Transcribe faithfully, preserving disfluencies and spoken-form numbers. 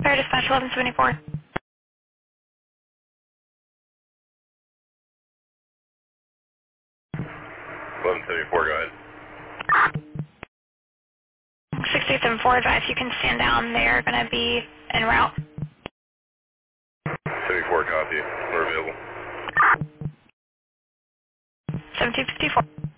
Fire Dispatch eleven seventy-four. eleven seventy-four, go ahead. six eight seven four, advise you can stand down. They're going to be en route. seventy-four, copy. We're available. seventeen fifty-four.